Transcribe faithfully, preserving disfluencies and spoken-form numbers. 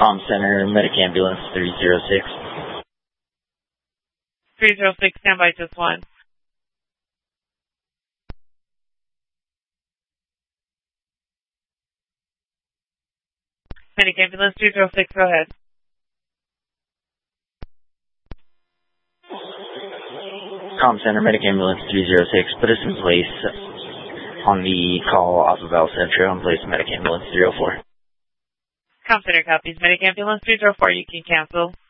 Com Center, Medic Ambulance three zero six. three zero six, stand by just one. Medic Ambulance three zero six, go ahead. Com Center, Medic Ambulance three zero six, put us in place on the call off of El Centro and place Medic Ambulance three oh four. Com Center copies. Medic Ambulance three zero four, you can cancel.